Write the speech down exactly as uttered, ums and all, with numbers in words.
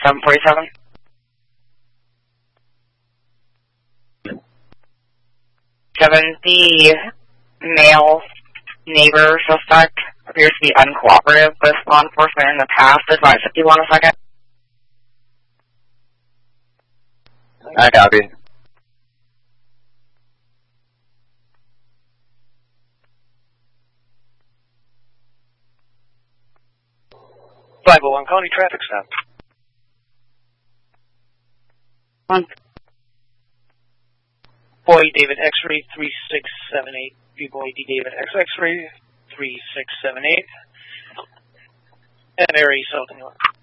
seven forty-seven. Seven, the male neighbor suspect appears to be uncooperative with law enforcement in the past. Advise if you want a second. I copy. five oh one County traffic stop. One. Boy David X-ray three six seven eight. Boy D David X X-ray three six seven eight. And Mary South New York.